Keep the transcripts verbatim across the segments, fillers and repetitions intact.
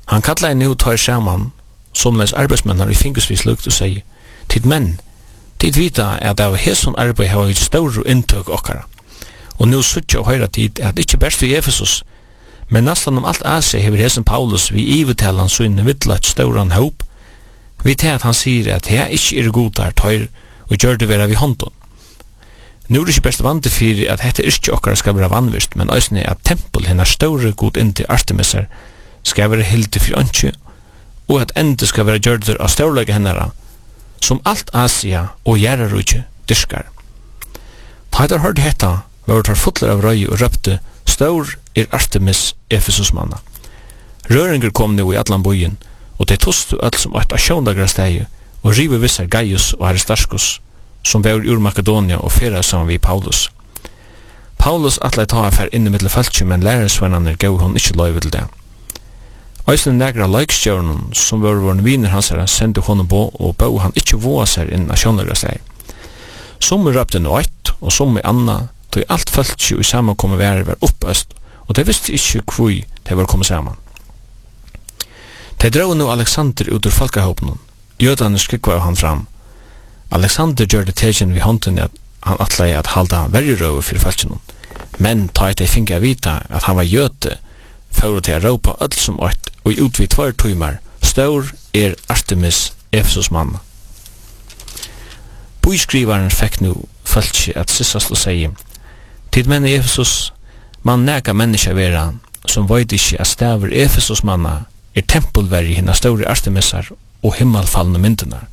Han kallar nu tar saman som les arbeidsmennar i fingersvis lukt og sier, tid menn, tid vita at av hesson arbeid har vi stor inntøk okkara. Og nu suttja og høyra tid at ikkje berst i Efesus, men nastan om alt Asia hever hesson Paulus vi ivetalan sunne vittlat stauran håp, vi til at han sier at jeg ikkje er godar tøyr og gjør det vera vi håndon. Nu er det ikke best vant fyrir at hette ikkje okkara skal vera vanvirst, men òsne at tempel hennar store god inntil Artemisar skal være hildi fyrir ønskje, og at ende skal være gjørður av størlega hennara, som alt Asia og Gjerarudje dyrskar. Tætar hørte hetta, var tar fotler av røy og røpte, stor er Artemis Efesusmanna. Røringer kom nu i allan bojen, og de tostu öll som åtta sjóndagra stegi, og rive vissar Gaius og Aristarchus, som var ur Makedonia og fyrir saman vi Paulus. Paulus atlai ta affær inn i middel fölkje, men lærersvennane gav hon ikkje løyve til det. Øysten negra laikstjørnum, som var våren viner hans herre, sendte honom på, og bau han ikkje voa seg inn av sjóndagra stegi. Som røpte no eitt, og som i anna, tog alt fölkje og samankomme væri var oppøst, og de visste ikkje kvui de var kommet saman. De drog nu Alexander ut ur folkehåpnen, jødane skrikva han fram. Alexander gjør det tegjen vid hånden at han atlei at halda verjerøve fyrir fölkjennom, men ta et de finge vita at han var jøte, fyrir til å råpa öll som ått, og utvid tvar tøymar, stor er Artemis Efesusmann. Boiskrivaren fekk nu fölkje at sissast og seie, tid menn i Efesus, man nega menneska vera, som veit ikkje at staver Efesusmanna er tempelverri hinna store Artemisar og himmelfallne myndenar.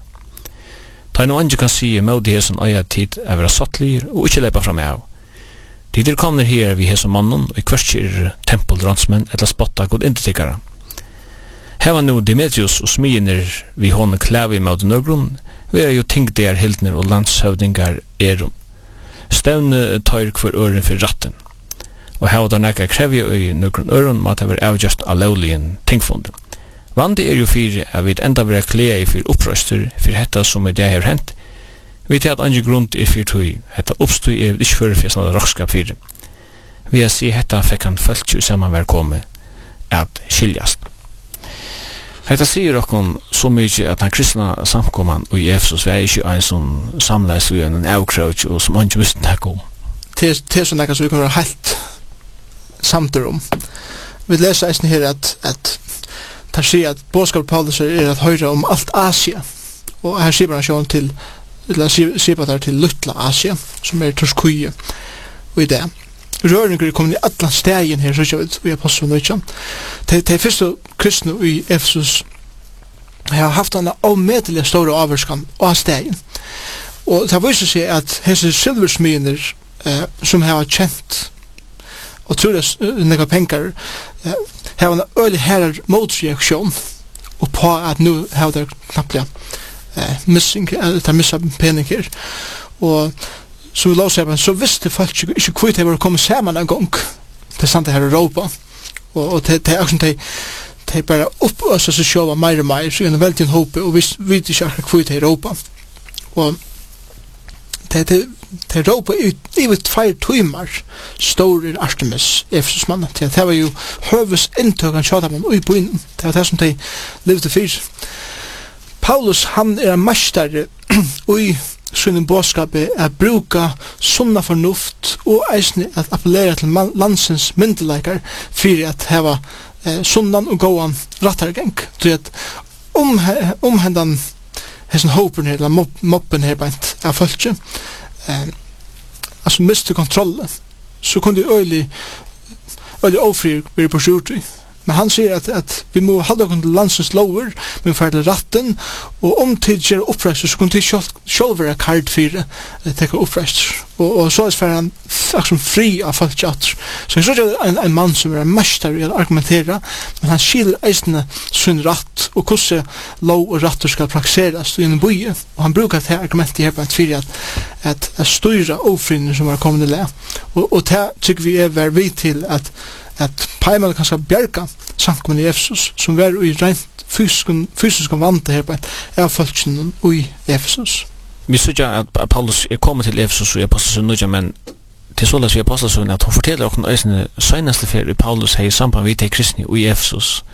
Ta en andre kan sige med det som øya tid er vera sottlir og ikkje leipa fram av. Tider kommer her vi hesson mannen og kvarskir tempeldransmenn etla spotta god intettikkara. Heva nu Demetrius og sminer vi hånden klævi med nøgrun, vi er jo tingdear hildner og landshøvdingar erum. Stevne tøyr kvar øren for ratten. Og heva da nekka krevja øy nøgrun øren mat det var avgjøst av lovligen tingfunden. Vandi er jo fyrir at vi enda vera klea i fyrir opprøster fyrir hetta som er det her hent. Vi til at andre grunn er fyrir tøy, hetta oppstøy er ikke fyrir fyrir sånn rokskap fyrir. Vi har si hetta fekk han følt jo saman vær komme at skiljast. Hetta sier okkon så mykje at han kristna samkomman og i Efesus var ikke en sånn samleis og en avkraut og som han ikke visste nek om. Til sånn ekka så vi kan være helt samter om. Vi leser eisen her at, at tar sier at bådskap Paulus er at høyre om alt Asia, og her sier han sjån til eller sier på der til Lutla Asia, som er Torskuje, og i det. Røringer er kommet i alle stegen her, så ikke vet vi, i Apostelen og ikke. De første kristne i Efesus har haft en avmedelig store avvarskan av stegen. Og det viser seg at hese silversminer eh, som har kjent og tror det nekka penger eh, har en øyelig herrer motreaksjon og på at nu har det knappt eh, missing, eller tar missa peninger. Og så vi låser så visste folk ikke, ikke kvitt det var å komme sammen en gang til sant det her Europa. Og, og det er akkurat de, de bare oppøser seg selv mer og mer, så er det veldig en håpe, og vi vet ikke akkurat kvitt det Europa. Og det er til Europa i vet feir tøymar store Artemis Efesusmannen, til at det var jo høves inntøk han kjøtta man ui på inn, det var det som de levde fyr. Paulus han er en mestare ui sin bådskapet er bruka sunna fornuft og eisne at appellera til landsens myndeleikar fyrir at heva eh, sunnan og gåan rattargeng. Så at om, om hendan hessen hopen her, eller mob, mobben her beint av fölkje, eh, altså miste kontrollen, så kunne de øylig øylig ofrir bli på sjurtri. Men han sier at, at vi må halda okkur til landsens lover, vi må fære til ratten, og om tid gjør oppreistur, så kunne de sjálf være kard fyrir uh, tekka oppreistur. Og, og så er fære han akkur fri av folk jatter. Så jeg tror en, en mann som er mestar i å argumentera, men han skiler eisne sunn ratt, og hvordan lov og ratter skal prakseras i en bøye. Og han brukar det argumentet her på en fyrir at, at, at styra ofrinner som er kommende le. Og, og det tykker vi er vær vi til at at Paimel kan skal bjerga samkommen i Efesus, som var i rent fysisk vante her på av folkene i Efesus. Vi sier at Paulus er kommet til Efesus og i Apostelsøn, men til så løs i Apostelsøn at hun forteller oss nøysene søgnaste fer i Paulus her i samband med til kristne i Efesus.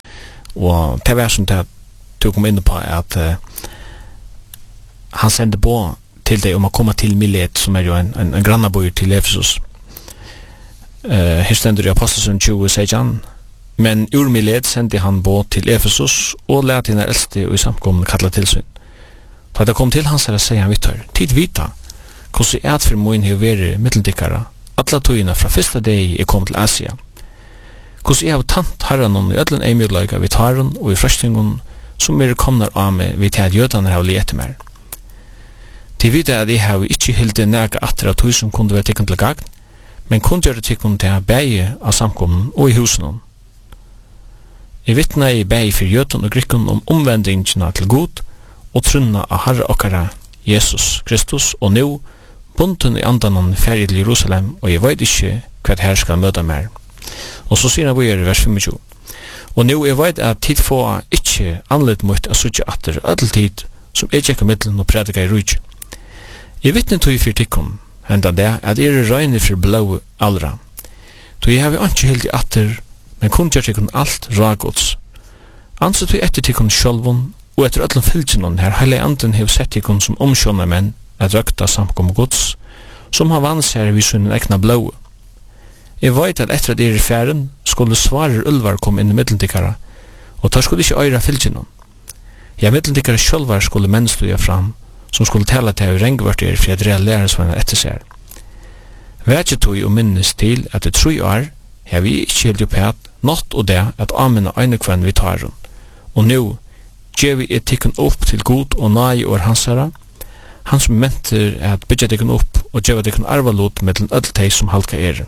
Og det var som det du kom inn på at uh, han sendte på til deg om å komme til Milet, som er jo en, en, en grannabøy til Efesus. Uh, her stender i Apostelsund tjue seksten, men ur Milet sendte han på til Efesus og lærte henne eldste og i samkomne kalla tilsyn. Da det kom til hans her, sier han vittar, tid vita, hvordan er at for moin har vært middeldikkara, alla togina fra første dag jeg kom til Asia. Hvordan jeg har tant herren i ødlen eimidløyga vid taren og i frøstingen som er komnar av meg vid til at jødene har liet mer. Til videre at jeg har ikke hildet nærke atter av tog som kunne være tikkun til gagn, men kunne gjøre tikkun til å bæge av samkommen og i husen. Jeg vittna i bæge for jødene og grikken om omvendingene til god og trunna av Herre okkara Jesus Kristus og nå bunten i andanen ferdig til Jerusalem og jeg vet ikke hva her skal møte mer. Og så sier han vi er i vers tjuefem. Og nå jeg vet at tid få ikke anledd mot å suttje atter ødel tid som er tjekka middelen og predika i rujt. Jeg vittne tog for tikkum, enda det at jeg er røyne for blå allra. Tog jeg har vi ikke helt i atter, men kun gjør tikkum alt ragods. Anset tog etter tikkum sjølvun, og etter ødelen fylgjennom her heile anden hev sett tikkum som omsjåna menn at røkta samkom gods, som har vans her vi sunn ekna blå. Jeg vet at etter at jeg er i færen, skulle svarer ulvar komme inn i middeldikkara, og tar skulle ikke øyra fylgjennom. Ja, middeldikkara sjølvar skulle menn stuja fram, som skulle tala til å rengvart er for at reall lærersvannar etter seg. Vætje tog og minnes til at det tru år har vi ikke helt opphatt nått og det at amena einekvann vi tar hun. Og nå gjør vi et tikkun opp til god og nai og hansara, han som menter at bytja tikkun opp og gjør tikkun arvalot med den ødeltei som halka er.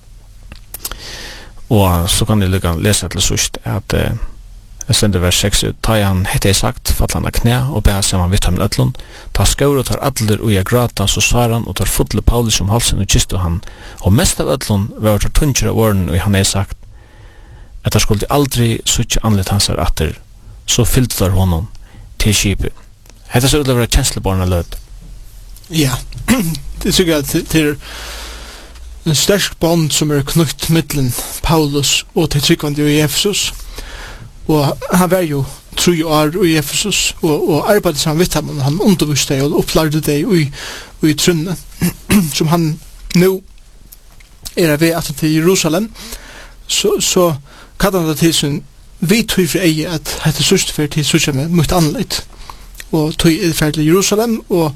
Og så kan jeg lukka lese til sust at uh, jeg stender vers seks, ta han hette jeg sagt, fatt han av knæ og beha saman vitt ham i ødlund, ta skaur og tar adler og jeg grata, så svar han og tar fotle Paulus om halsen og kistu han, og mest av ødlund var tar tunnkjera åren og han hei sagt, at han skulle aldri suttje anlitt hans her atter, så fyllte der honom til skipet. Hette så utlever kjenslebarna lød. Ja, det tykker jeg at det er en sterk bond som er knutt mittlen Paulus og til tryggvande i Efesus. Og han var jo tru år i Efesus og, og arbeidde sammen vidt ham, han underviste deg og opplærde deg i, i trunne, som han nå er ved at til Jerusalem, så, så kallte han det til sin vi tog for eie at hette sørste for til sørste med mot anleit, og tog er for til Jerusalem, og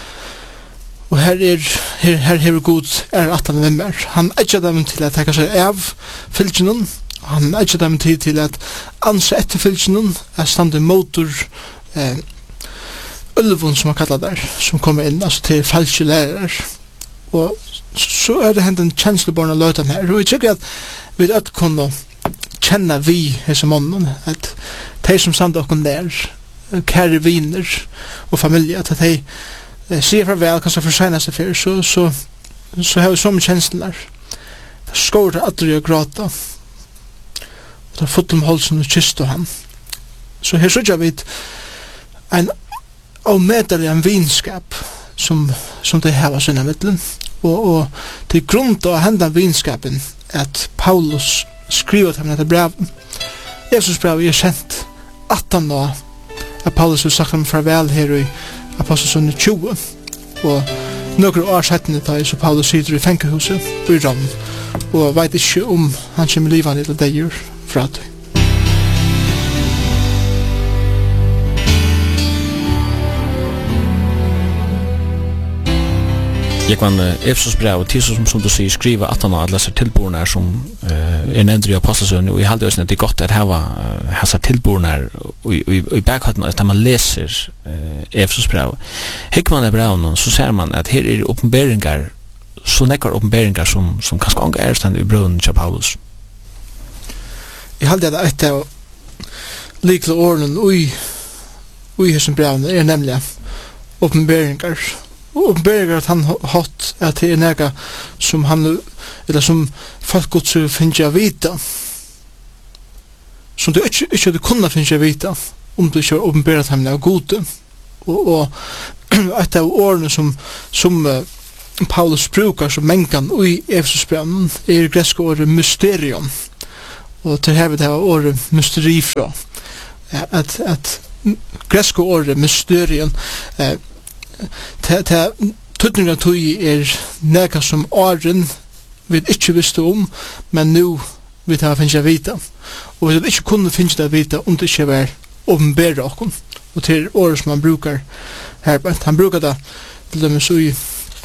og her er her, her hever god er at han er mer. Han er ikke dem til å takke seg av fylgjenen, han er ikke dem tid til at anse etter fylgjenen, er stande motor eh, Ulvun som han kallar der, som kommer inn, altså til falske lærere. Og så er det hendt en kjenslebarna løytan her, og jeg tykker at vi er kunne kjenne vi hese månen, at de som stande okken der, kære viner og familie, at de eh, sier farvel, kanskje for seneste fyr, så, så, så har vi så mye kjenslen der. Det skår til at og gråta, og det er fått om holsen og kyste han. Så her sørger vi en avmedelig en vinskap som, som de har sinne middelen, og, og til grunn til å hende vinskapen at Paulus skriver til ham dette brevet. Jesus brevet er kjent at han nå at Paulus har sagt ham farvel her i Apostelsund tjue, og noen år settende da så Paulus sitter i fengehuset i Rom og vet ikke om han kommer livet eller det gjør fra det. Jeg kan Efesus brev og tids som, som du sier skriva at han har alle disse tilbordene som uh, er nevnt i Apostelsund, og jeg halde også at det er godt at hava uh, disse tilbordene i, i, i bakhatten at man leser uh, Efesus brev. Hikker man i brevene så ser man at her er oppenberingar, så nekkar oppenberingar som, som kanskje anker er stand i brevene til Paulus. Jeg halde at et av likle årene ui ui hesson brevene er nemlig oppenberingar. Og oppenberingar at han hatt at det er nega som han, eller som folk godt så finner jeg vita, som du ikke, ikke hadde kunnet finne jeg vita om du ikke har oppenberet ham av gode. Og, og et av årene som, som uh, Paulus brukar som mengan i Efesusbrevet er greske året mysterium. Og til her vil det ha året mysterifra. at, at greske året mysterion eh, til tøtninga tøy er neka som åren vi ikke visste om, men nu vi tar finnes jeg vita. Og vi ikke kunne finnes jeg vita om det ikke var åpenbære okken. Og til året som han brukar her, han brukar det til dem så i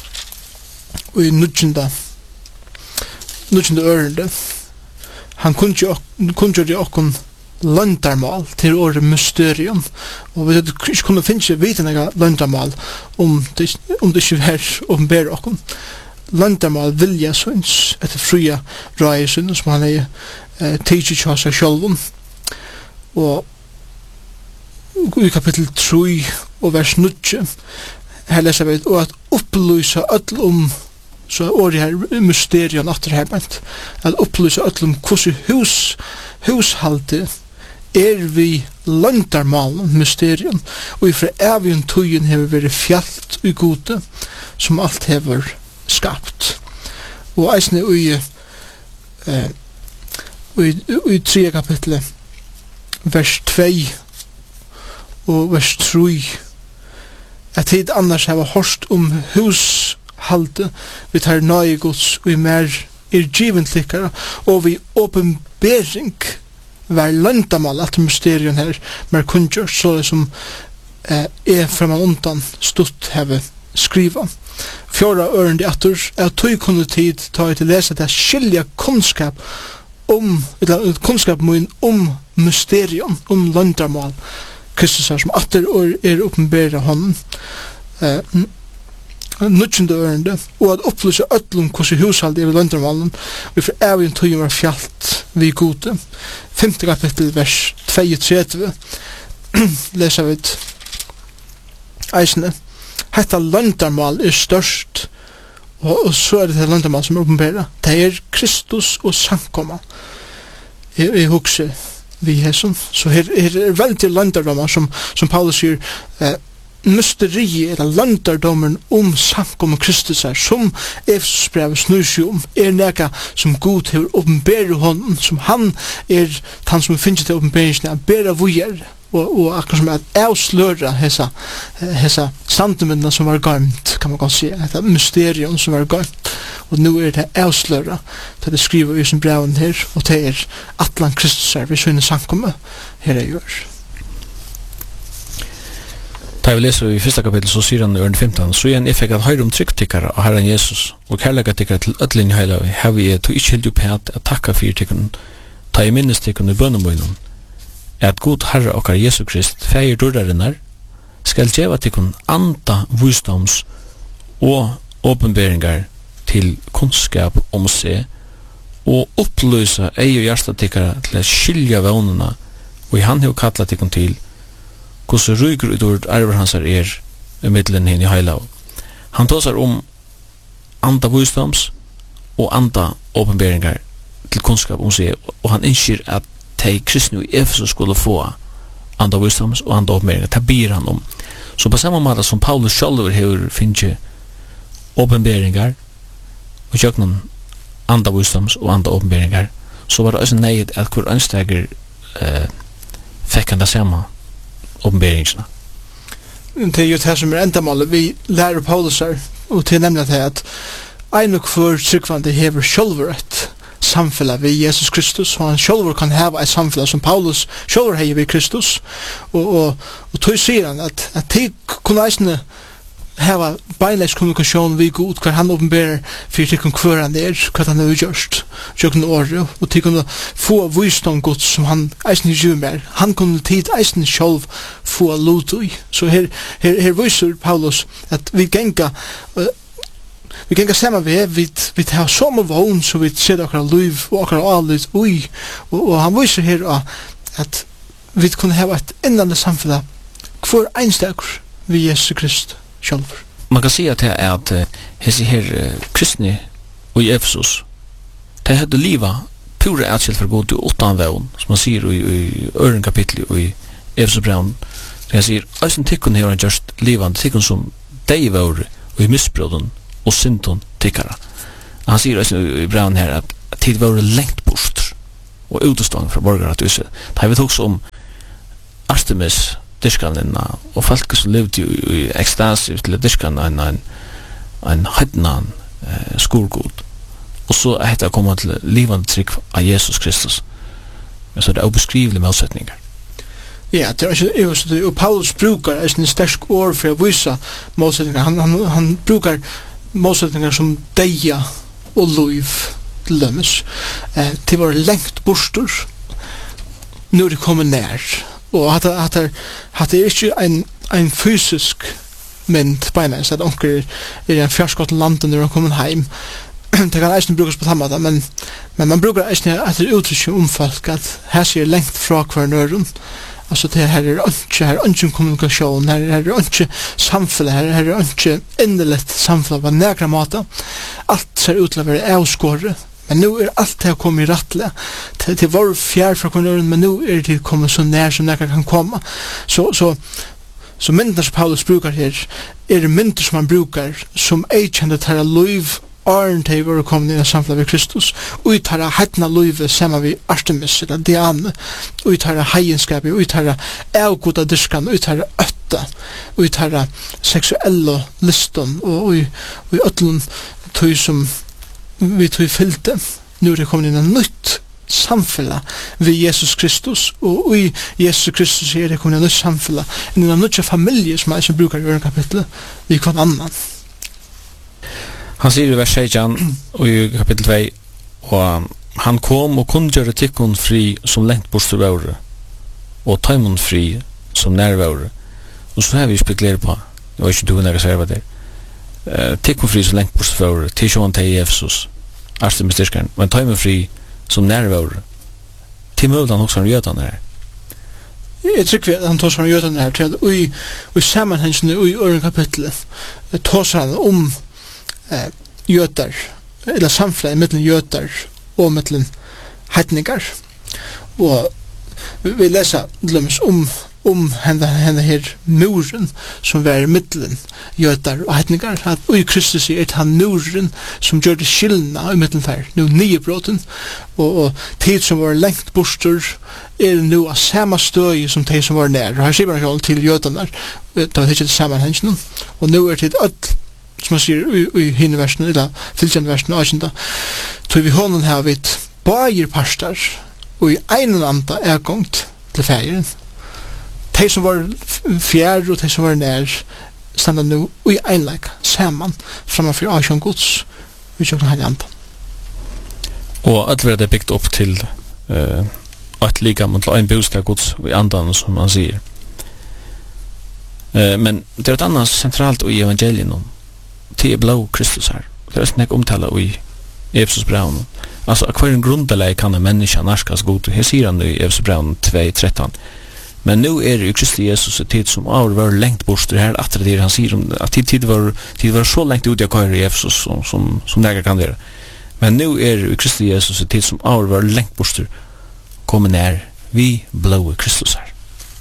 og i nudgjenda nudgjenda ørende. Han kunne gjøre okken landarmal til året mysterium, og vi ikke kunne finne vite noe landarmal om det, om det ikke var åpenbære okken. Landarmal vilja syns etter fria røyesen som han er eh, tidsi tja seg sjálfum. Og i kapittel tre og vers nutje her leser vi og at opplysa öll om så åri her mysterion atter her bænt at opplysa öll om hvordan hus hushalde er vi landarmalen mysterion og i fra evig tøyen hever vært fjallt i gode som alt hever skapt. Og eisne i eh, i, i tre kapitlet vers to og vers tre at tid annars hava horst om hushalde vi tar nøye gods og i mer er giventlikkere og vi åpenbering var landamal at mysterion her mer kunngjørt så det som eh, er framan undan stutt heve skriva. Fjorda ørende atter er tøy kunne tid ta til lese til skilja kunnskap om, eller kunnskap mun om mysterion, om landamal Kristus her som atter er oppenbæra hånden eh, nutjende ørende og at opplyse öllum hvordan hushalde er ved landarmalen og for evig tøy var fjalt vi gode. Femte kapittel vers trettio leser vi eisene hetta landarmal er størst og, og så er det det landarmal som er oppenbæra det er Kristus og samkomma jeg, jeg husker vi hesson så her, her er veldig landardomar som, som Paulus sier eh, mysteriet eller landardomen om samkomma Kristus er som Efesusbrevet snur seg om er neka som Gud hever oppenbæra hånden som han er han som finnes til oppenbæringen er bæra vujer og, og akkurat som er avsløra hessa, hessa sandmennene som var gøymt kan man godt si et mysterium som var gøymt og nu er det avsløra til det skriver i sin breven her og det er atlan Kristus er vi sønne samkomma her er gjør. Da vi leser i første kapittel, så sier han i ørne femten, så igjen jeg fikk at høyre om tryggtikkere av Herren Jesus, og kærlega tikkere til ødlinn i heilavi, har vi to ikke helt opp at takka fyrir tikkene, ta i minnestikkene i bønnemøynen, at god Herre okkar Jesu Krist, feir dårdarinnar, skal djeva tikkene anda visdoms og åpenberingar til kunnskap om seg, og oppløsa ei og hjärsta tikkere til å skilja vånene, og i han har kallat tikkene til hvordan ryker ut ord arver hans er i middelen hinn i heilav. Han tåsar om anda visdoms og anda åpenberingar til kunnskap om seg, og han innskir at de kristne i Efesus skulle få anda visdoms og anda åpenberingar. Det ber han om. Så på samme måte som Paulus sjálfur hever finnje åpenberingar og kjøknen anda visdoms og anda åpenberingar, så var det også nøyd at hver ansteger eh, fikk han det samme åpenberingsna. Det er jo det som er endamålet vi lærer Paulus her, og til nemlig at ein og hver tryggvande hever sjálfur et samfellet ved Jesus Kristus, og han sjálfur kan heva et samfellet som Paulus sjálfur heier ved Kristus, og, og, og tog sier han at, at de kunne eisne heva beinleis kommunikasjon vi god, hver han åpenberer for de kunne hver han er, hva han er utgjørst, tjokken året, og de kunne få visdom god som han eisen gjør mer. Han kunne tid eisen sjálf få lot i. Så her, her, her viser Paulus at vi genga uh, vi genga saman vi vi, vi tar som vogn så vi ser akkurat liv og akkurat allit ui, og, og han viser her uh, at vi kunne heva et innande samfunn hver einstakur vi Jesus Krist sjálfur. Man kan säga att det är att hese her uh, kristne og i Efesus de hadde liva pura atskilt for god utan vevn, som man sier i, i øren kapittel og i Efesusbrevet. Det sier, eisen tikkun hever han just livan tikkun som dei vore og i misbroden og syndon tikkara. Han sier eisen i breven her at, at tid vore lengt bort og utestånd fra borgar at huset. Det har vi tog om Artemis diskanina og folk som levde i ekstasi til diskan en en en hednan eh, skurgod. Og så er det kommet til livande trygg av Jesus Kristus. Men så er det obeskrivelige målsetninger. Ja, det er ikke det, og Paulus brukar en sterk ord for å vise målsetninger. Han, han, han brukar målsetninger som deia og liv til dømes. Eh, til var lengt bostor, nå er det kommet nær. Og at, at, at, at det er ikke en, en fysisk mynd beina, så at onker er i en fjarskott landet når han kommer heim. Det kan eisen brukes på samme, men, men man brukar eisen etter uttrykk om folk at her sier lengt fra hver nøren. Altså det her er ikke, her er ikke kommunikasjon, her er ikke samfunnet, her er ikke innelett samfunnet på nægra måte. Alt ser ut til å være avskåret, men nu er alt det å komme i rattle til, til vår fjær fra hver nøren, men nu er det til å komme så nær som nægra kan komme. Så, så Så myndene som Paulus brukar her er mynder som han brukar som ei kjende tæra liv åren til å komme inn i samfunnet ved Kristus og i tæra heitna livet sammen vi Artemis eller Diane og i tæra heienskapet og i tæra avgoda diskan og i tæra øtta og i tæra seksuelle liston og i øtlen tøy som vi tøy fylte nu er det kommet inn i nytt samfella ved Jesus Kristus og i Jesus Kristus er det kommet en nytt samfella en nytt familie som er som brukar i øren kapitlet vi kvann annan. Han sier i vers sexton og i kapittel two og han kom og kunne gjøre tikkun fri som lengt bostur våre og taimon fri som nær våre og så har vi spekulere på jeg vet ikke du når jeg sier hva det er tikkun fri som lengt bostur våre til sjåan til Efesus Artemis diskan men taimon fri som nærvåre til mulig han også har gjøt han her. Jeg tror at han tar seg om gjøt han her til at i, i sammenhengene i øren kapitlet tar seg han om eh, gjøter eller samfunnet mellom gjøter og mellom heitningar og vi, vi leser om om henne, henne her muren som var middelen jøtar og heitningar at i Kristus er det han muren som gjør det skillna i middelen fer nu nye bråten og, og tid som var lengt bostur er nu av samme støy som tid som var nær og her sier man ikke til jøtarna det var ikke det sammenhengen og nu er det alt som man sier i, i hinne versen eller tilkjent versen og kjent så vi hånden her vidt bager parstar og i einen anda er gongt til ferien de som var fjær og de som var nær standa nu i einleik saman framfor Asjon Guds vi tjokk den andre og alt var det byggt opp til uh, et lika mot ein bostad Guds i andan som man sier uh, men det er et annet sentralt i evangelien til blå Kristus her det er snakk omtala i Efesus braun altså hver en grundeleg kan en menneska narskas god her sier han i Efesus braun two thirteen men nu er det Kristi Jesus tid som av var lengt bort her at det han sier om at tid, tid, var, tid var så lengt ut i køyre i Efesus som, som, som nægger kan dere men nu er det Kristi Jesus tid som av var lengt bort kommer nær vi blå Kristus her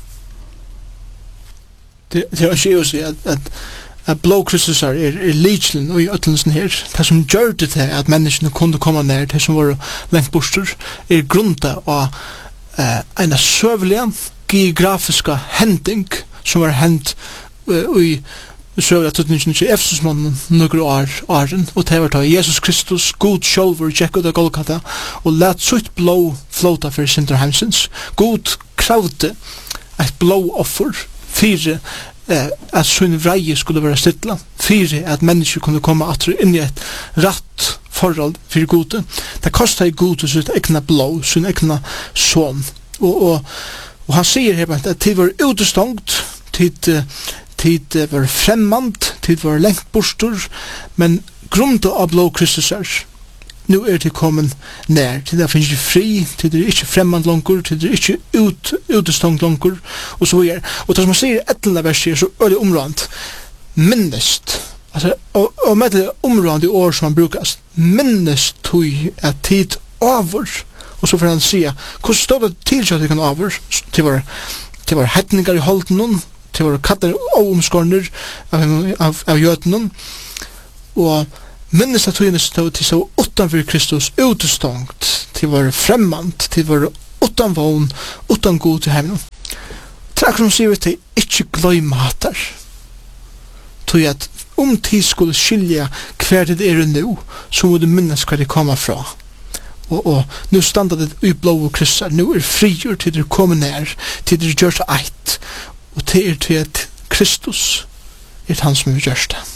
det, det er ikke å si at, at, at blå Kristus her er, er lidselen og i øtlensen her det som gjør det til at menneskene kunne komme nær det som var lengt bort er grunnet av uh, en søvelig geografiska hending som var hent uh, i søvla tutningen til Efesusmannen nokre år åren og det var da Jesus Kristus God sjolver gikk ut av Golgata og let sutt blå flåta for sinter heimsins God kravde et blå offer fire eh, at sunn vreie skulle være stittla fire at mennesker kunne komme atru inn i et ratt forhold for gode det kostet gode sitt egna blå sin egna son og, og Og han sier her at tid var utestångt, tid, tid var fremmand, tid var lengt bostor, men grunnet av blå Kristus er, nu er det kommet nær, tid det finnes ikke fri, tid det er ikke fremmand langer, tid det er ikke ut, utestångt langer, og så videre. Og det som han sier i etlende verset så er det områdant, minnest, altså, og, og med det områdant i år som han brukast, minnest tog at tid over, og så får han sige, hvordan står det til at vi kan avur til våre, til våre hettningar i holden til våre katter og omskårner av, av, av jøden og minnes at togene stod til så utanfor Kristus utestångt til våre fremmand til våre utan vogn utan god til hemmen Det er akkurat som sier vi til ikke gløyma hattar. Tog at om tid skulle skilja hver det er nu, så må du minnes hver det kommer fra. Og, og nu standa det i blå og kryssar, nu er frigjør til det kommer nær, til det gjør seg eit, og til er til at Kristus er han som er gjørst det.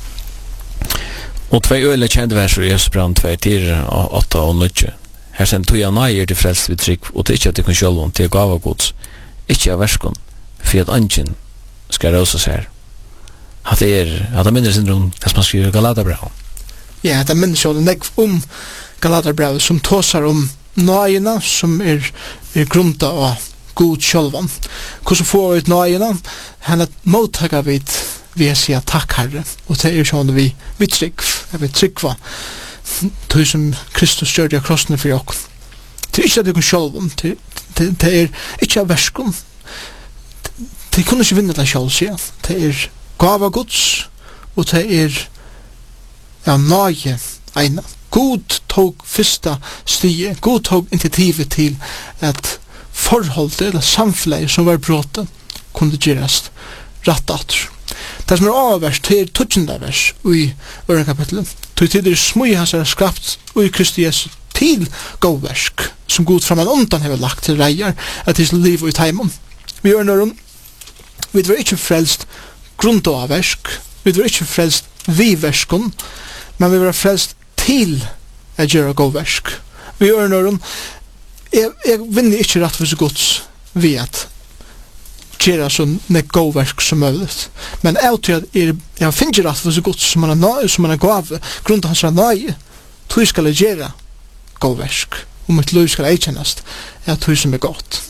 Og tvei øyla kjente verser i Jesusbrand tvei, til åtta og nødje. Her sen tog jeg nøyer til frelst vid trygg, og til ikke at det kan sjølvun, til gav av gods, ikke av verskon, for at angen skal råsas her. At det er, at det minner syndrom, det som man skriver Galaterbrev. Ja, det minner sjølvun, nek om Galaterbrev, som tåsar om nøyina, som er, er grunda av god sjølvan. Hvordan får vi ut nøyina? Han er mottaga vid, vi er sier takk herre, og det er sånn vi, vi trygg, vi tryggva, det som Kristus gjør det av krossene for oss. Det er ikke at det kan sjølven, det er ikke av verskon. Det kunne ikke vinne det selv, sier han. Det er gav av Guds, og det er ja, nøye ena. God tog fyrsta stige, God tog initiativet til at forholdet, eller samfunnet som var bråte, kunne gjøres rett atter. Det som er avvers, det er tutsjende vers i øren kapitlet. Det er tidligere smøy hans er skrapt i Kristi Jesu til gåversk, som God framan undan hever lagt til reier, at det er liv og i taimon. Vi gjør nøren, vi var ikke frelst grunnt av versk, vi var ikke frelst vi verskon, men vi var frelst til å gjøre gåversk. Vi gjør nøren, jeg, jeg vinner ikke rett for så gods vi at gjøre sånn nek gåverk som mulig. Men jeg tror at er, jeg finner rett for så gods som man er nøye, som man er gav, grunnt av hans er nøye, tog skal jeg gjøre gåverk, og mitt liv skal jeg kjennast, er tog som er godt.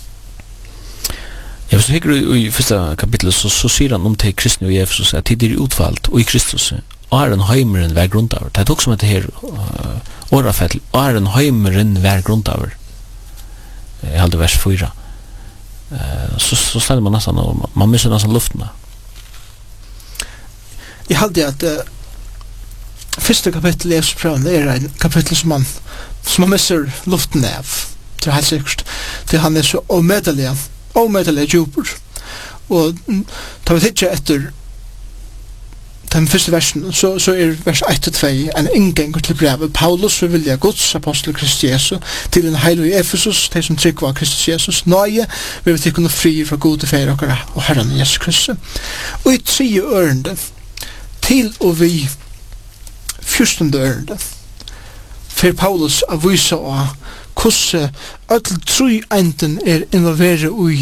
Ja, hvis du hikker i første kapitlet, så, så sier han om til kristne og Jesus at tid er utvalgt, og i Kristus, og er en heimeren hver grunntaver. Det er også som heter her, uh, årafettel, og er en heimeren hver grunntaver. Jeg halde vers fyra. Uh, så, så steller man nesten, og man misser nesten luften. Jeg halde at uh, første kapittel i Jesusprøven er en kapittel som man, som man misser luften av. Det er helt sikkert. Det han er så omedelig, omedelig djuper. Og tar vi tidsje etter den første versen, så, så er vers ett og två en inngang til brevet. Paulus vil vilja Guds apostel Kristi Jesu til en heilig Efesus, de som trykker av Kristus Jesus. Nøye, vi vil tikkene fri fra gode feir og Herren Jesus Kristus. Og i tre ørende, til og vi fyrstende ørende, for Paulus å vise av hvordan alle tre enden er involveret i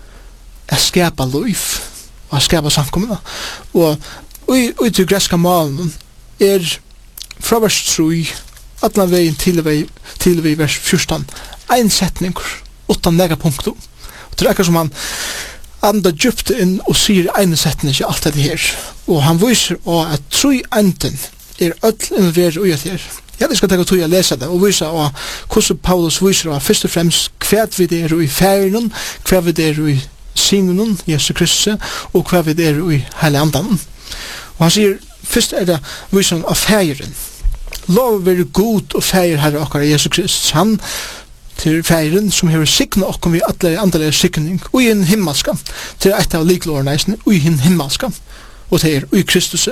å skapa liv, og å skapa samkommende. Og Og i til greska malen er fra vers tre, atlan veien til vei, til vei vers fjortan, ein setning, utan negapunktum. Og det er ekkert som han andar djupt inn og sier ein setning, ikke alt det her. Og han viser også at tre enden er öll involveret ui at her. Ja, det skal tenke tog å lese det, og vise også hvordan Paulus viser også først og fremst hva vi det er i ferien, hva vi det er i synen, Jesus Kristus, og hva vi det er i hele andan. Og han sier, først er det visen av feiren. Lov være god og feir herre okkar Jesus Kristus. Han til feiren som hever sikna okkom vi alle andre sikning og i en himmelska. Til et av liklårneisene og i en himmelska. Og til er i Kristus.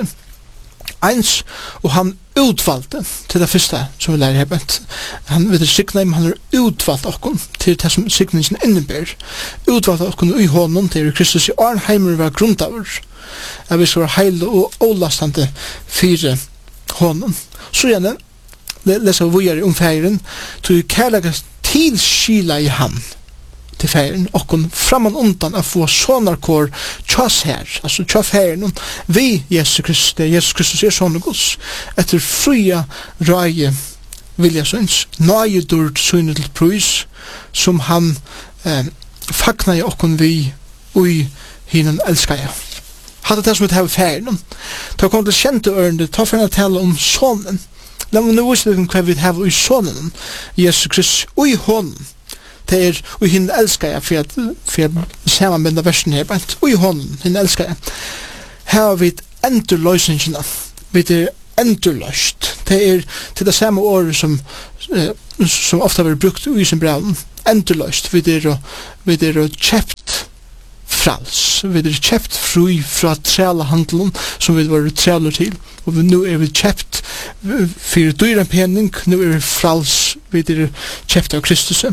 Eins, og han utvalgte til det første som vi lærer hebent. Han vet sikna, men han er utvalgt okkom til det som sikningen innebærer. Utvalgt okkom i hånden til Kristus i Arnheimer var grunntaver. Jeg vil være heil og ålastande fire hånden. Så gjerne, leser vi er om feiren, til kærlega tilskila i han til feiren, og kun framan undan å få sånarkår tjas her, altså tja feiren, vi Jesus Kristus, Jesus Kristus er sånne gods, etter fria røye vilja søns, nøye dord sønne til prøys, som han eh, fagnar i okkon vi ui hinnen elskar jeg. Hadde det som vi tar feiren, ta kom til kjente ørende, ta for å tale om sonen. La meg nå vise hva vi har i sonen, Jesus Kristus, og i hånden. Det er, og henne elsker jeg, for at, for at sammenbinde versen her, og i hånden, henne elsker jeg. Her har vi et endurløsningene, vi er endurløst. Det er til det samme året som, eh, som ofte har vært brukt i sin braun, endurløst, vi er, vi er kjøpt frals. Vi er kjøpt fri fra trælehandelen som vi var træler til. Og nu er vi kjøpt for dyre penning, nu er vi frals, vi er kjøpt av Kristus.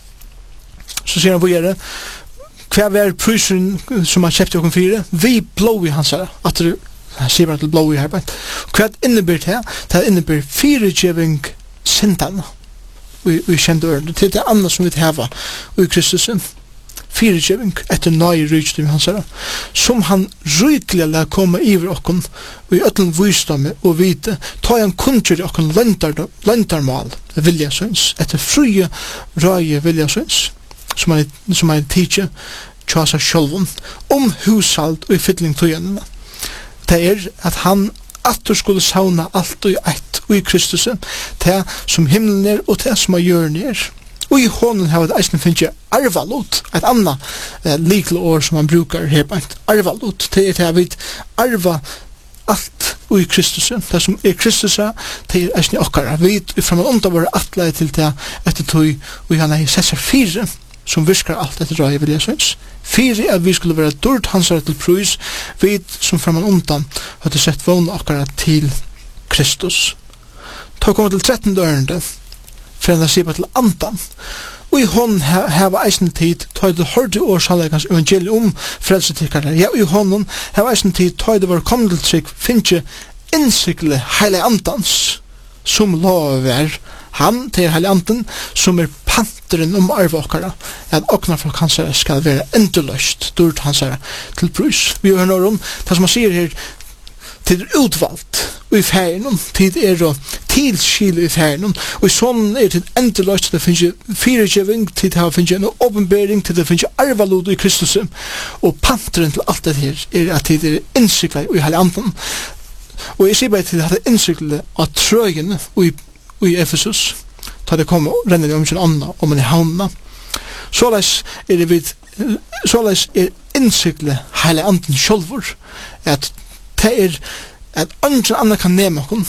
Så sier han på gjerne, hva er prisen som han kjøpte okken fire? Vi blå i hans herre, at det han sier bare til blå i herre. Hva innebærer det? Det innebærer firegjøving syndene. Vi kjente ørene. Det er det andre som vi har i Kristus. Firegjøving etter nøye rydgjøving hans herre. Som han rydelig la komme iver okken og i øtlen visdomme og vite, ta han kunngjør i okken løntarmal viljesøns, etter frie røye viljesøns, som han, som han tidser tja seg sjølven, om hushalt og i fytling tøyenene. Det er at han atter skulle sauna alt og ett og i Kristus, det som himmelen er og det som er jorden er. Og i hånden har vi eisen finnes arvalot, et annet eh, likle år som man brukar her på et arvalot, det er det vi arva alt og i Kristus, det som er Kristus, det er eisen i okkara. Vi framan undan våre atleie til det etter tog, og han har sett seg fire, som virkar alt etter røy, vil jeg synes. Fire at vi skulle være dård hansare til prøys, vi som framan undan hadde sett vågne okkara til Kristus. Ta kommer til trettende ørende, for han sier til andan. Og i hånden heva eisen tid, ta det hørte årsallegans evangelium om frelsetikkere. Ja, og i hånden heva eisen tid, ta det var kommet til trygg, finnes innsikle heile andans, som lover han til heile anden, som er panteren om arve okkara, at okna folk hansara skal være endurløst, dård hansara til brus. Vi hører noe om, det som han sier her, tid er utvalgt og i ferien, tid er å tilskile i ferien, og i sånn er tid endurløst, det finnes firegjøving, tid det finnes en åpenbering, tid det finnes arvalod i Kristus, og panteren til alt det her er at tid er innsiklet og i hele anden. Og jeg sier bare til at det er innsiklet av trøyene og i og i Efesus, da det kommer og renner det om sin anna, om man er havna. Såleis er det vid, såleis er innsiklet heile anden sjolvor, at det er at andre andre kan nema okkur,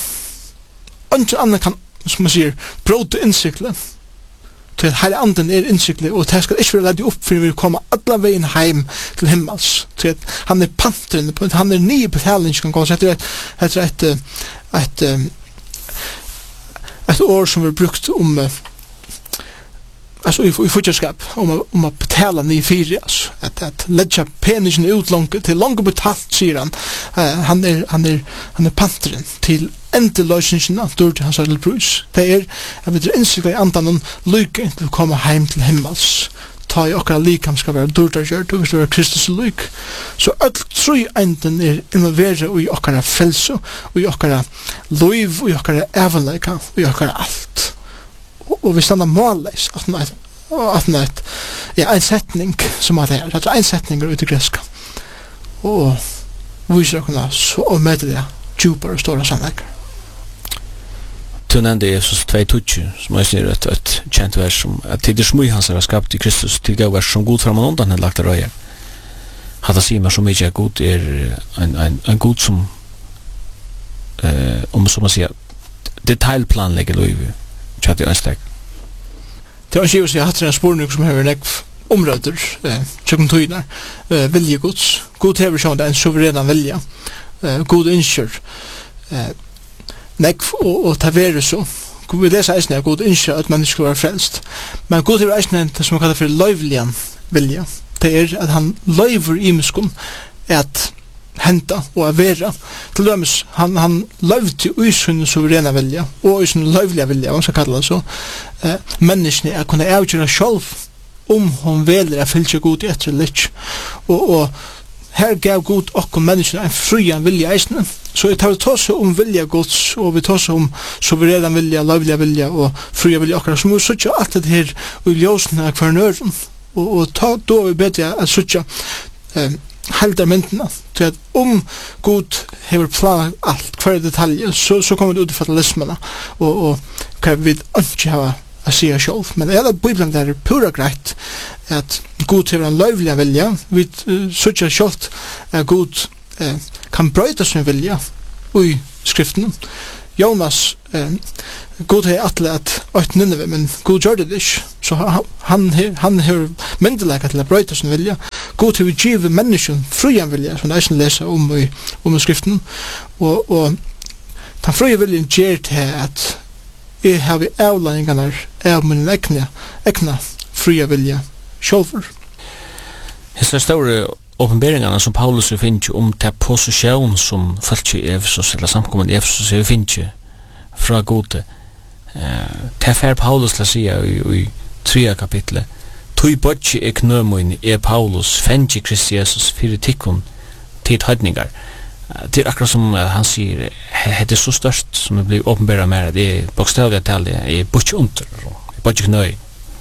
andre andre kan, som man sier, bråte innsiklet, til at heile anden er innsiklet, og det skal ikke være leid opp for vi kommer alle veien heim til himmels, til at han er panteren, han er nye betaling, kan gå, så etter et, etter et, et, et et år som vi brukt om uh, altså i, i futterskap om, om å betale nye fire altså, at, at ledja peningen ut langt til langt betalt, sier han uh, han er, han er, han er panteren til endeløsningene dør til hans brus. Det er at vi er innsiklet i andan lykke til å komme heim til himmels, ta i okkara likam skal være dørdargjørt, og hvis det er Kristus lyk. Så alt tru enden er involveret i okkara frelse, og i okkara liv, og i okkara evanleika, og i okkara alt. Og, og vi standa målleis, at det er et, ja, en setning som er det, det er en setning ut i greska. Og viser okkara så og med det djupere og store sannleikar. Du nevnte Jesus tvei tutsi, som jeg sier et, et kjent vers som at til det smui hans er skapt i Kristus til gav vers som god framan undan er lagt av røyer. Hatt å si meg så mykje at god er en, en, en god som eh, om som man sier detaljplanlegger loiv tjatt i ønstek. Det var ikke å si at det er en spurning som hever nekv områder, eh, tjøkken tøyner, eh, vilje gods. God hever sånn det er en suverena vilja, eh, god innskjør, eh, nekv og, og ta vere så. Vi leser eisne at god innskjør at mennesker skal være frelst. Men god hever eisne det som man kallar for løyvlian vilja. Det er at han løyver i muskon at henta og at vera. Til dømes, han, han løyvde i sin suverena vilja og i sin løyvliga vilja, man skal kalla det så. Eh, menneskene er kunne avgjøre sjálv om hon veler er fylgje god i etter litt. Og, og her gav god okkur menneskene en fryan vilja eisne. Så jeg tar vi tås om vilja gods, og vi tås om suverena vilja, lovliga vilja og frya vilja okkar. Så må vi suttja alt det her og i ljósene av hver nøren. Og, og ta, da er vi bedre at suttja eh, helda myndene til at om god hever planer alt, hver detalje, så, så kommer det ut i fatalismene og, og hva vi ikke hava a sia sjálf. Men eða Bibelen der er pura greit at god hever en lovliga vilja, vi uh, suttja sjálft at god uh, kan brøyta sin vilja i skriften. Jonas eh, God har atle at åt Nineve, men God gjør det ikke. Så han, han, han har myndelega til å brøyta sin vilja. God har givet mennesken frujan vilja, som jeg leser om i, om i skriften. Og, og den fruja viljen gjør til at jeg har avlæringarna av min egna, egna fruja vilja sjálfur. Hessa store åpenberingarna som Paulus finner om til posisjon som folk i Efesus, eller samkommet i Efesus, vi finner fra gode. Uh, til fer Paulus til å si i, i tredje kapitlet, «Tui bodje er knømoin er Paulus, fengi Kristi Jesus, fyrir tikkun tid høydningar». Uh, det er akkurat som uh, han sier, det er så størst som det blir åpenbæra mer, det er bokstavlig tal, det er bodje under, det er bodje knøy.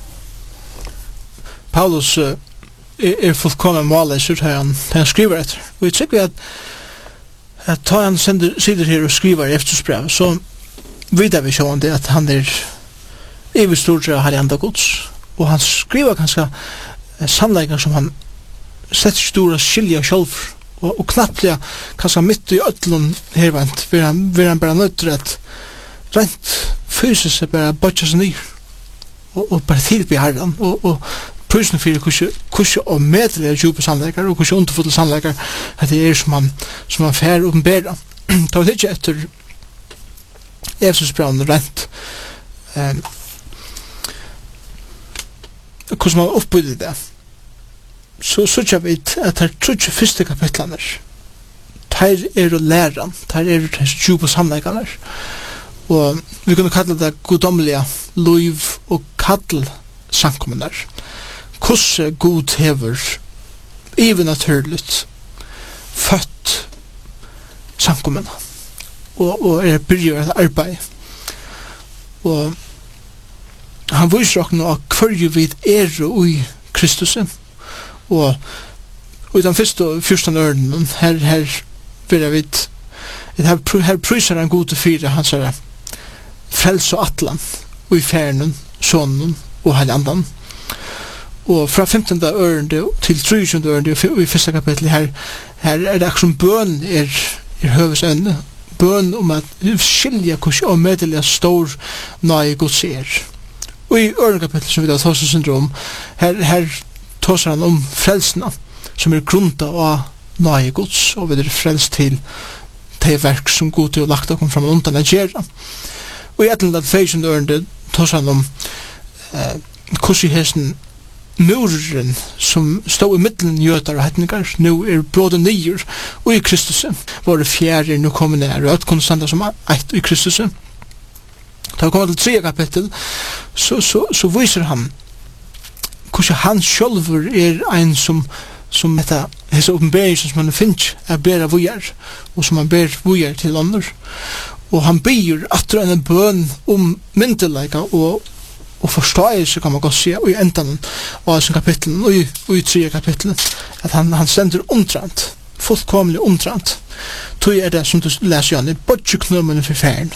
Paulus uh, er, er fullkommen måleis ut her han, han skriver etter. Og jeg tykker at at ta han sender sider her og skriver i eftersbrev, så vidar vi sjåan det at han er evig stort av Herre Anda Gods, og han skriver kanskje sannleikar som han slett stora skilja sjálf, og, og knapplega kanskje mitt i ötlun hervent vil han, vil han bare nøyder at rent fysisk er bare bodja seg nyr og, og bare tilby Herren og, og prøysen fyrir kursi og medelig djupe sannleikar og kursi underfulle sannleikar at det er som han, som han fær oppenbera. Ta det ikke etter Efesus braun rent um, hvordan man oppbygde det, så sykja vi at her trutje første kapitlaner her er å læra, her er å djupe sannleikar, og vi kunne kalla det godomlige loiv og kall samkommunar. Hvordan god hever even naturligt født samkommunar og, og er byrjar et arbeid. Og han viser okkur nå hver vid er og i Kristus. Og i den første og første ørnen her, her vil jeg vidt her, her prøyser han gode fire hans er frels og atlan og i fjernen, sonen og heilandan. Og fra femtende ørende til trettjende ørende i første kapittel her, her er det akkur som bøn er, er høvesønne. Bøn om at skilja kurs og medelig stor nøye Guds er. Og i ørende kapittel som vi da tås syndrom, her, her tås han om frelsene som er grunta av nøye Guds, og vi er frelst til det verk som God til å lagt okkom fram undan a gjerra. Og i etter at feisende ørende tås han om eh, kurs i hesten muren som stod i middelen jøtar og hetningar nu er bråde nyer og i Kristus våre fjerde nu kommer nær og kunne standa som eit i Kristus. Da vi kommer til tredje kapittel så, så, så viser han hvordan han sjølver er ein som som dette hese oppenberingen som han finner er bera vujar og som han ber vujar til andre og han byr atre en bøn om myndelaika og og forståelse kan man godt se og i enden av sin kapittel og i, og i tredje kapittel at han, han sender omtrent fullkomlig omtrent tog er det som du leser Jan i bodjeknummen for færen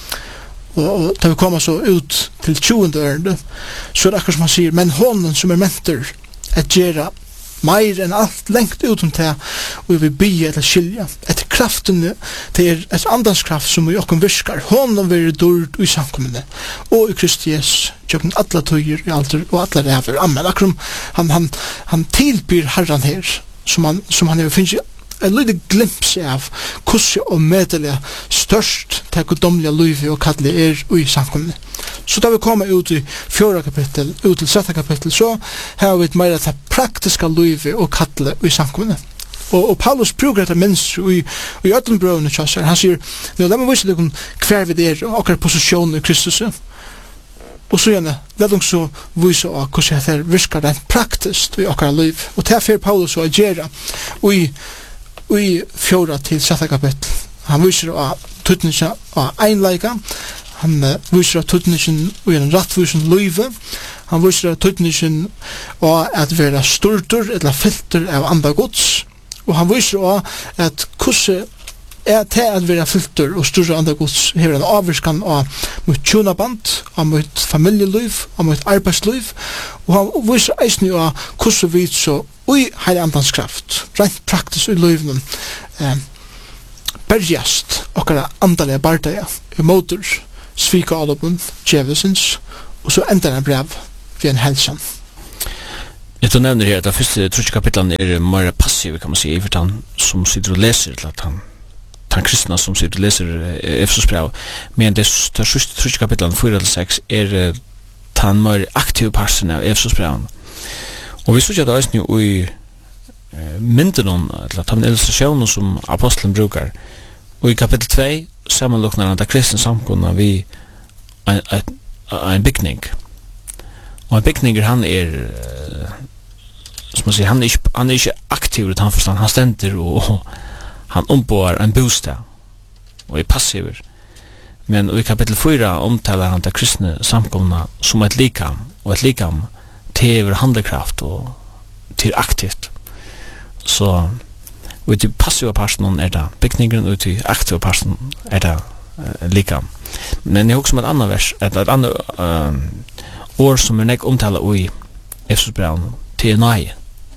og, og da vi kommer så ut til tjuende ørende så er det akkurat som han sier men hånden som er mentor at gjøre mer enn alt lengt utom til og vi vil bygge eller skilja etter kraften det er et andanskraft som vi okkom virkar hånden vil dord i samkommende og i Kristi Jesus kjøkken alle tøyer i alder og alle ræver amen akkurat han, han, han tilbyr herran her som han, som han finner en lite glimpse av hvordan og medelig størst til godomlige løyve og kattelig er i samkommende. Så da vi kommer ut i fjorda kapittel, ut til sjette kapittel, så har vi et mer av praktiska løyve og kattelig i samkommende. Og, og Paulus bruker dette minst i, i Øtlenbrøvene kjasser. Han sier, nå la meg vise dere hver vi er og akkurat posisjonen i Kristus. Og så gjerne, la dem så vise av hvordan det virker rent praktisk i akkurat løyve. Og til for Paulus å agere i og i fjorda til sjette kapittel. Han viser av tutningen av einleika, han uh, viser av tutningen og en rattvisen løyve, han viser av tutningen av at være stortur eller filter av andre gods, og han viser av at hvordan er til at være filter og stortur av andre gods hever en avvirskan av mot tjonaband, av mot familieliv, av mot arbeidsliv, og han viser eisne av hvordan vi så ui heile andans kraft, rent praktisk i løyvnen, eh, berjast okkara andalega bardaja i motor svika alopun djevelsins og så endar en brev vi en helsan. Jeg tror nevner her at de første trutje kapitlene er mer passive, kan man si, for han som sitter og leser, til at han han kristna som sitter og leser Efesos brev, men det første trutje kapitlene, fire til seks, er han mer aktive parten av Efesos brev. Og vi synes at det er også i mynden om, eller ta en illustrasjon som apostelen brukar, og i kapittel två sammenluknar han da kristne samkunna vi en, en, en bygning. Og en bygninger han er som man sier, han er ikke, han er ikke aktiv utan forstand, han stender og, og han ombår en bostad og er passiver. Men i kapittel fyra omtaler han da kristne samkunna som et likam, og et likam til handlekraft og til aktivt. Så ut i passiva parten er det bygningen, ut i aktiva parten er det uh, likam. Men jeg husker om et annet vers, et, et annet uh, år som er nek omtala i Efesos brev til nøye.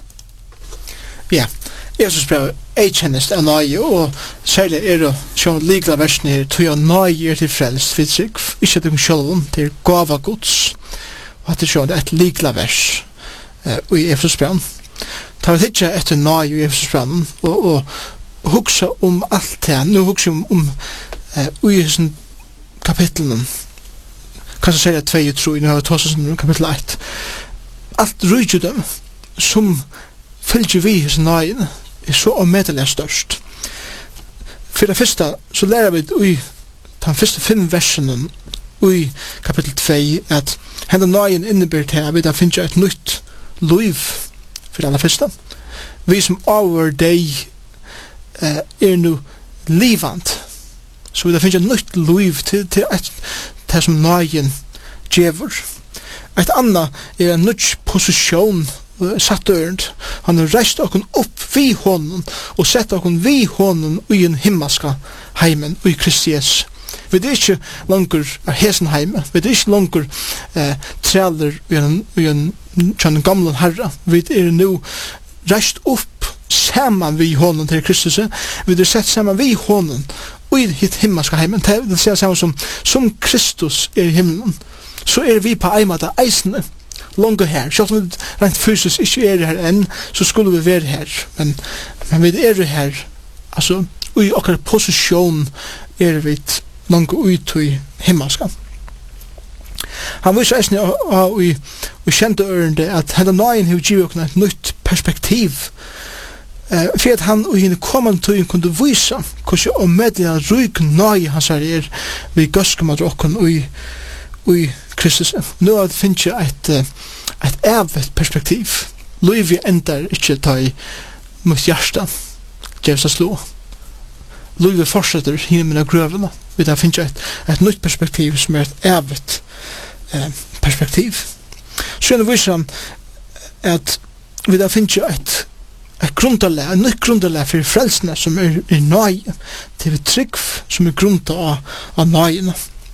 Ja, Efesos brev er kjennest av nøye, og særlig er det sånn likla versen her, tog jeg nøye er til frelst, vid seg, ikke til sjølven, til gava gods, og at det sånn er et likla vers uh, i Efesos brev. Ta vi ikke etter nøye i Efesos brev, og, og hugsa om alt det, nå hugsa om, om uh, i sånn kapitlene, kanskje sier jeg tvei og tro, nå har vi tåst som kapittel ett. Alt rydgjudom som fylgjer vi hos nøyen er så omedelig størst. For det første så lærer vi i de første fem versene i kapittel två at henne nøyen innebærer til at vi da finner et nytt liv for det aller første. Vi som over deg uh, er nå livant. Så vi da finner et nytt liv til, til et det som nøyen djever. Et annet er en nytt posisjon satt dørend. Han har reist okken opp vi hånden og sett okken vi hånden i en himmelska heimen og i Kristi Jesus. Vi er ikke langer er hesen heime. Vi er ikke langer eh, treler i en, i en, en gamle herre. Vi er nå reist opp saman vi hånden til Kristus. Vi er sett saman vi hånden og i hitt himmelska heimen. Det vil si saman som som Kristus er i himmelen, så er vi på eimata eisene langt her. Selv om vi rent fysisk ikke er her enn, så skulle vi være her. Men, men vi er her, altså, i okkar posisjon er vi langt ut i himmelska. Han viser eisene av i kjente ørende at henne nøyen har givet okkar et nytt perspektiv. Uh, for at han og henne kommende tøyen kunne vise hvordan omedelig ryk nøye hans her er vi gøskemat okken og i Kristus. Nå er det finnes jeg et, et evet perspektiv. Løyvi endar ikke ta i mot hjärsta djevsa slå. Løyvi fortsetter himmelen og grøvene. Vi da finnes jeg et, et nytt perspektiv som er et evet eh, perspektiv. Så er det vise at vi da finnes jeg et et grunderleg, en nytt grunderleg for frelsene som er, er nøye, til vi trygg som er grunnet av, av nøyene.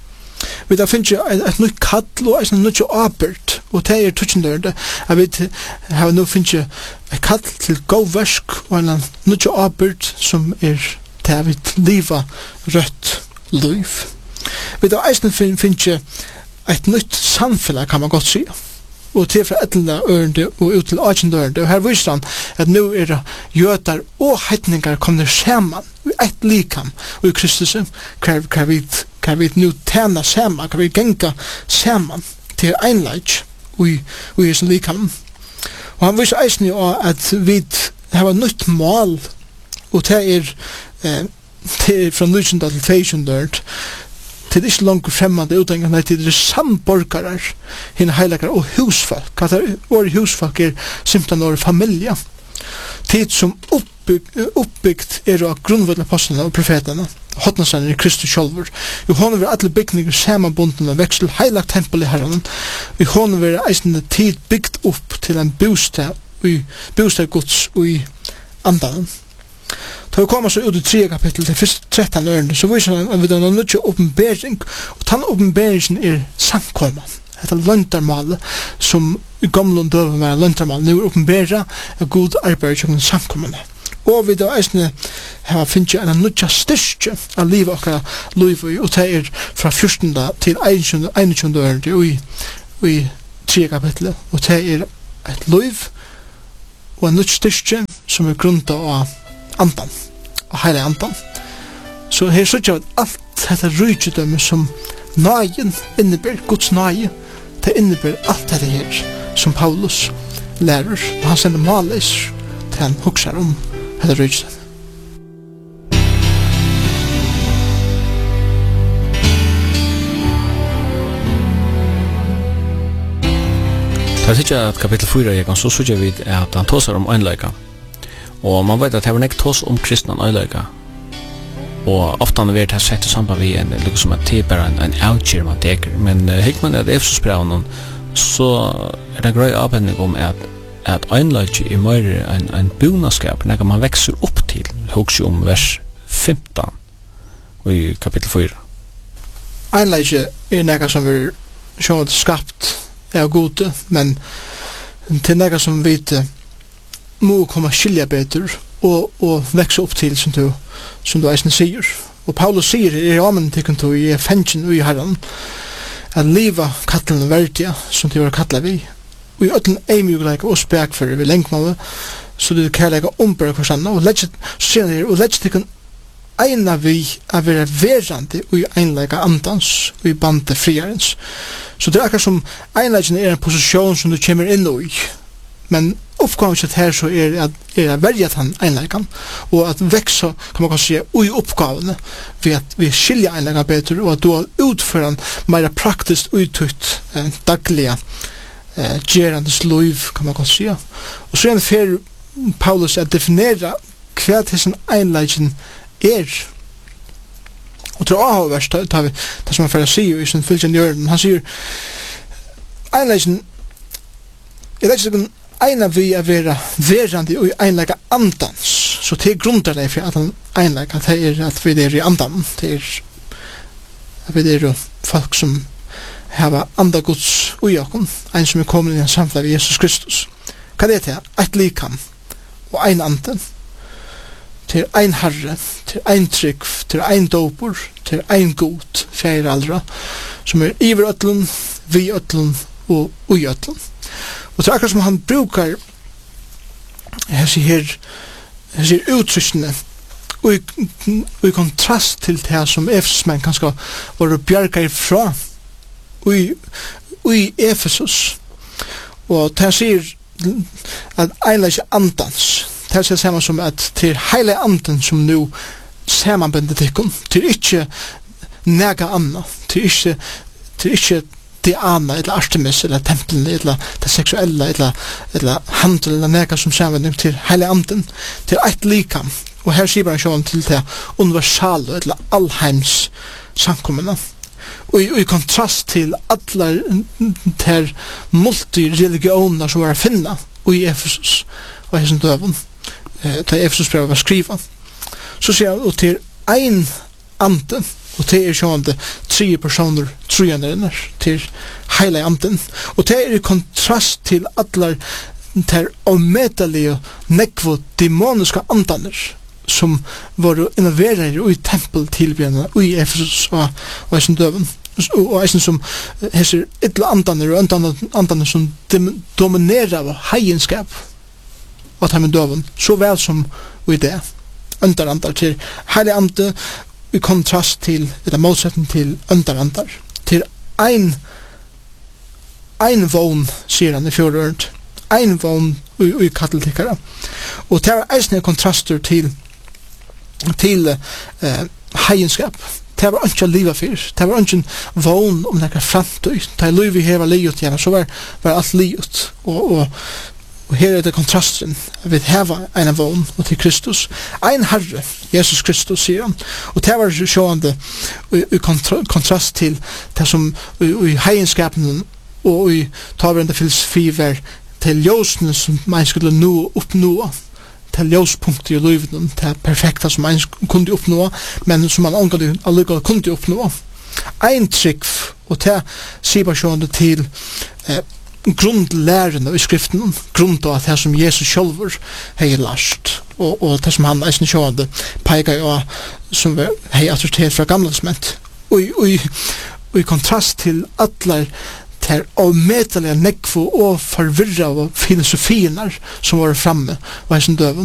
Vi da finner et, et nytt kall og et nytt arbeid, og det er tutsjendørende, at vi har nå finner et kall til god versk og en nytt arbeid som er til vi livet rødt liv. Vi da eisen finner et nytt samfunn, kan man godt si. Og til fra etlende ørende og ut til akjende ørende. Og her viser han at nå er det jøder og heitningar kommer sammen i ett likam og i Kristus kan vi, kan vi nå tjene sammen, kan vi genga sammen til einleik og i, og i sin likam. Og han viser eisen jo at vi har et nytt mål og det er, eh, det er fra nysjende til feisjende det er ikke langt fremmede utdannet, nei, det er samborgere, henne heilager og husfolk. Hva det er, våre husfolk er simpelthen våre familie. Tid som oppbyggt, oppbyggt er av grunnvødne apostlene og profetene, hotnasen i Kristus sjálfur. I hånden vil alle bygninger samanbundne veksel heilagt tempel i Herren. I hånden vil eisende tid byggt opp til en bostad, bostad Guds og i andan. Da vi kommer så ut i tre kapittel til første tretton ørende, så viser han at vi har nødt til åpenbering, og den åpenberingen er samkommet. Det er løntermålet som i gamle og døve var løntermålet. Nå er åpenberet at god arbeid som samkommende. Og vi da eisne har finnet en nødja styrke av livet okkara liv og det er fra fjortende til einogtjúnda ørende i, i tre kapitlet og det er et liv og en nødja styrke som er grunnt av andan og heile andan. Så her sørger jeg at alt dette rydgjødømme som nøyen innebærer, Guds nøye, det innebærer alt dette her som Paulus lærer, og han sender malis til han hukser om dette rydgjødømme. Det er ikke at kapittel fire jeg kan så sørger vi at han tåser om øynløyga, og man vet at det var nekk tås om kristne øynløyga, og ofta har vært sett i samband vi en liksom at det er bare en, en outgir man teker, men uh, hikk man at Efesusbrevnen så er det grøy avhendning om at at øynløyga er mer en, en bonaskap, nekka man vekser opp til, hos om vers femton i kapittel fire. Øynløyga er nekka som vi sjått skapt er gode, men til nekka som vi må komme skilja betur og, og vekse opp til som du, som du eisne sier. Og Paulus sier i ramen til kuntu i fengen og i herran at liva kattelen verdia som de var kattla vi og i ötlen eimjugleika og spekfyrir vi lengmawe så du kærleika ombera hversanna og legget så sier han her og legget til eina vi a vera verandi og i einleika andans og i bande friarens. Så det er akkur som einleikin er en posisjon som du kommer inn i, men uppgåvan til her så er at er at verja han einleikan og at veksa kan man kan si ui uppgåvene ved at vi skilja einleikan betur og at du har utføran meira praktiskt uttutt eh, dagliga eh, gerandes liv kan man kan si. Og så er det for Paulus at definera hva til einleikin er. Og til å avhverst tar vi det som han fyrir sier i sin fylgjen hjørnen. Han sier einleikin er ikke eina vi er vera verandi og einleika andans. Så det er grunderleg for at han einleika det er at vi er i andan. Det er at vi er folk som hava andagods ui okkom, ein som er kommet i en samfunn av Jesus Kristus. Hva er det? Eit likam og ein anden. Til ein herre, til ein trygg, til ein dopur, til ein god, fjær aldra, som er iver ötlun, vi ötlun og ui ötlun. Og det er akkurat som han brukar hessi her hessi uttrykkene og i, i kontrast til det som Efesusmenn kanskje var bjargar fra og i, og i Efesus. Og det sier at einleik andans det er saman som at til heile anden som nu samanbendet tikkun til ikkje nega anna til ikkje til ikkje Diana, eller Artemis, eller tempelen, eller det seksuelle, eller, eller handel, eller nega som samvending til heile anden, til eit likam. Og her sier han sjåan til det universale, eller allheims samkommende. Og i, og i kontrast til alle ter multireligioner som var a finna, og i Efesus, og hesson døven, eh, da Efesus brev var skriva. Så sier han, og til ein anden, og det er sjående tre personer trojanderinnar til heile anden. Og det er i kontrast til atler ter ometalige nekvo demoniska andaner som var innoverer i tempeltilbjørnene og i Efesus og, og eisen døven. Og eisen som hesser ytla andaner og andaner som dominerer av heienskap og ta med døven, så vel som i det. Underandar til heile ande i kontrast til, eller motsetning til underandar, til ein ein vogn, sier han i fjordørend, ein vogn i, i katteltikkara. Og det er eisne kontraster til til eh, heienskap. Det var ikke liva fyrir, det var ikke vogn om nekka framtøy. Det er liv vi hever livet gjerne, så var, var alt livet. Og, og Og her er det kontrasten. Vi hava en vogn og til Kristus. Ein herre, Jesus Kristus, sier han. Og det var sjående i kontra, kontrast til det som i, i heienskapen og i taverende filosofi var til ljøsene som man skulle nå oppnå. Til ljøspunkter i livet, til perfekta som man kunne oppnå, men som man angående allikevel kunne oppnå. Ein trygg, og det sier bare sjående til eh, grundlærende i skriften, grunn til at det som Jesus sjølver har lært, og, og det som han eisen sjående peker jo som har autoritet fra gamle testament. Og, og, og i kontrast til alle ter avmedelige nekvo og forvirra og filosofierna som var framme var som døven.